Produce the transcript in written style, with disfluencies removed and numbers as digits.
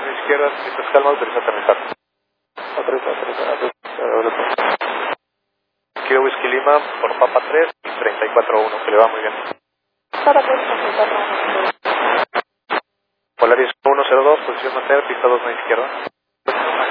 2 izquierda, pista calma, autoriza aterrizar. Kilo Whisky Lima por Papa 3 y 34-1, que le va muy bien. Papa 3, 34-1. Polaris 102, posición mantener, pista 2 izquierda.